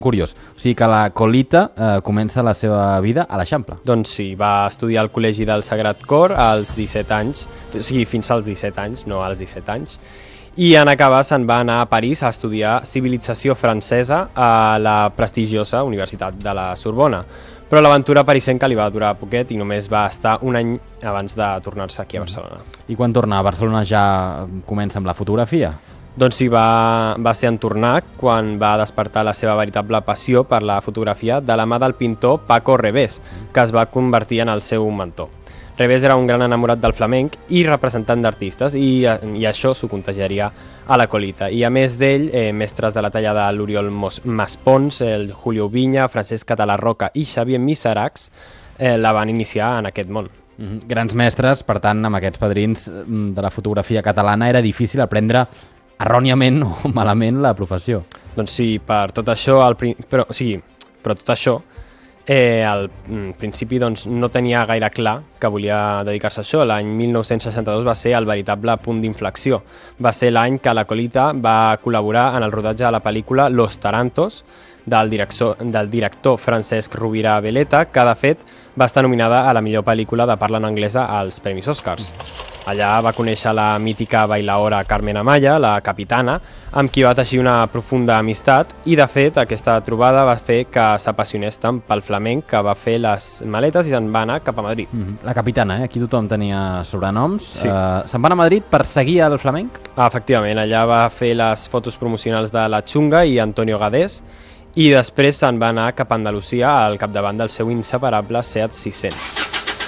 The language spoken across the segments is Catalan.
curiós. O sigui que la Colita comença la seva vida a l'Eixample. Doncs sí, va estudiar al Col·legi del Sagrat Cor als 17 anys, o sigui, fins als 17 anys, no als 17 anys, i en acabar se'n va anar a París a estudiar civilització francesa a la prestigiosa Universitat de la Sorbona. Però l'aventura parisenca li va durar poquet i només va estar un any abans de tornar-se aquí a Barcelona. I quan torna a Barcelona ja comença amb la fotografia? Doncs sí, va ser en tornar quan va despertar la seva veritable passió per la fotografia de la mà del pintor Paco Revés, que es va convertir en el seu mentor. Revés era un gran enamorat del flamenc i representant d'artistes i això s'ho contagiaria a la Colita. I a més d'ell, mestres de la talla de l'Oriol Maspons, el Julio Viña, Francesc Català Roca i Xavier Miseracs la van iniciar en aquest món. Grans mestres, per tant, amb aquests padrins de la fotografia catalana era difícil aprendre erròniament o malament la professió. Doncs sí, per tot això, però tot això, al principi doncs, no tenia gaire clar que volia dedicar-se a això. L'any 1962 va ser el veritable punt d'inflexió. Va ser l'any que la Colita va col·laborar en el rodatge de la pel·lícula Los Tarantos, del director Francesc Rovira Veleta, que de fet va estar nominada a la millor pel·lícula de parla en anglesa als Premis Oscars. Allà va conèixer la mítica bailaora Carmen Amaya, la capitana, amb qui va teixir una profunda amistat i de fet aquesta trobada va fer que s'apassionés tant pel flamenc que va fer les maletes i se'n va anar cap a Madrid. La capitana, aquí tothom tenia sobrenoms. Sí. Se'n va anar a Madrid per seguir el flamenc? Efectivament, allà va fer les fotos promocionals de La Chunga i Antonio Gadés i després se'n va anar cap a Andalusia al capdavant del seu inseparable Seat 600.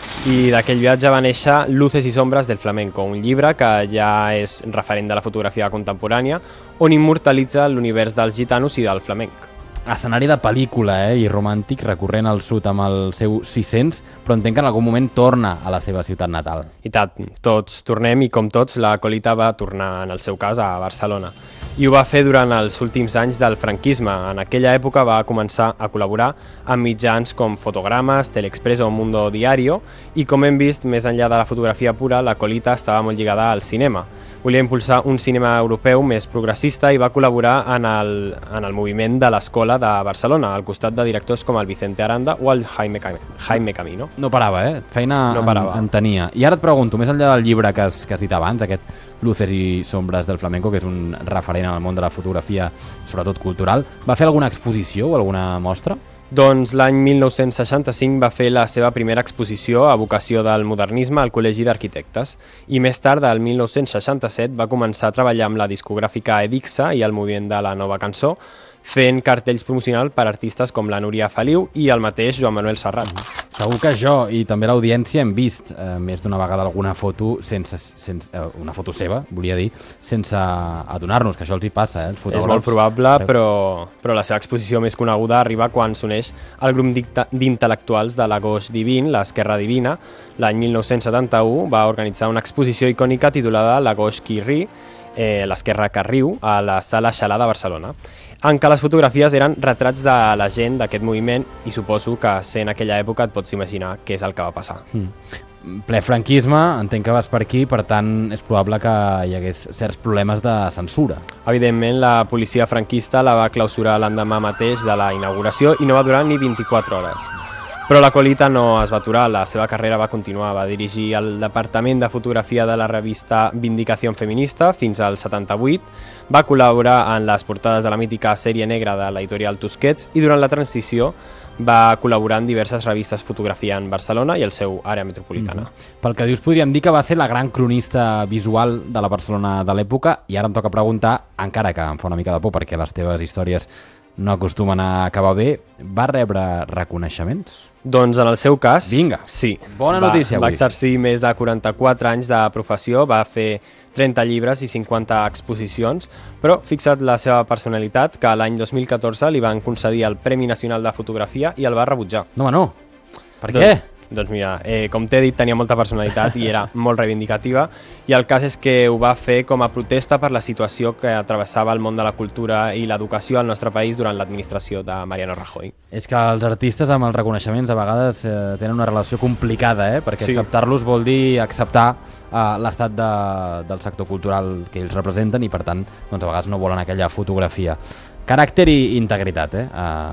I d'aquell viatge va néixer Luces i sombres del flamenco, un llibre que ja és referent de la fotografia contemporània, on immortalitza l'univers dels gitanos i del flamenc. Escenari de pel·lícula i romàntic, recorrent al sud amb el seu 600, però entenc que en algun moment torna a la seva ciutat natal. I tant, tots tornem i com tots la Colita va tornar, en el seu cas, a Barcelona. I ho va fer durant els últims anys del franquisme. En aquella època va començar a col·laborar amb mitjans com Fotogrames, Teleexpress o Mundo Diario i com hem vist, més enllà de la fotografia pura, la Colita estava molt lligada al cinema. Volia impulsar un cinema europeu més progressista i va col·laborar en el moviment de l'Escola de Barcelona, al costat de directors com el Vicente Aranda o el Jaime Camino. No parava, feina no parava. En tenia. I ara et pregunto, més enllà del llibre que has dit abans, aquest Luces i sombres del flamenco, que és un referent en el món de la fotografia, sobretot cultural, va fer alguna exposició o alguna mostra? Doncs l'any 1965 va fer la seva primera exposició a vocació del modernisme al Col·legi d'Arquitectes i més tard, el 1967, va començar a treballar amb la discogràfica Edixa i el moviment de la nova cançó, fent cartells promocionals per artistes com la Núria Feliu i el mateix Joan Manuel Serrat. Segur que jo i també l'audiència hem vist més d'una vegada alguna foto una foto seva, volia dir, sense adonar-nos que això els hi passa, els fotògrafs. És molt probable, però la seva exposició més coneguda arriba quan s'uneix al grup d'intel·lectuals de la Gauche Divine, l'Esquerra Divina. L'any 1971 va organitzar una exposició icònica titulada La Gauche qui rit, l'Esquerra que riu, a la Sala Xalà de Barcelona, en què les fotografies eren retrats de la gent d'aquest moviment i suposo que sent aquella època et pots imaginar què és el que va passar. Ple franquisme, entenc que vas per aquí, per tant és probable que hi hagués certs problemes de censura. Evidentment, la policia franquista la va clausurar l'endemà mateix de la inauguració i no va durar ni 24 hores. Però la Colita no es va aturar, la seva carrera va continuar, va dirigir el departament de fotografia de la revista Vindicación Feminista fins al 78, va col·laborar en les portades de la mítica sèrie negra de l'editorial Tusquets i durant la transició va col·laborar en diverses revistes fotografia en Barcelona i el seu àrea metropolitana. Pel que dius, podríem dir que va ser la gran cronista visual de la Barcelona de l'època i ara em toca preguntar, encara que em fa una mica de por perquè les teves històries no acostumen a acabar bé, va rebre reconeixements? Doncs en el seu cas, vinga, sí. Bona notícia avui. Va exercir més de 44 anys de professió, va fer 30 llibres i 50 exposicions, però fixa't la seva personalitat, que l'any 2014 li van concedir el Premi Nacional de Fotografia i el va rebutjar. No, home, no. Per què? Doncs mira, com t'he dit, tenia molta personalitat i era molt reivindicativa, i el cas és que ho va fer com a protesta per la situació que travessava el món de la cultura i l'educació al nostre país durant l'administració de Mariano Rajoy. És que els artistes amb els reconeixements a vegades tenen una relació complicada, perquè acceptar-los vol dir acceptar l'estat del sector cultural que ells representen i per tant doncs, a vegades no volen aquella fotografia. Caràcter i integritat,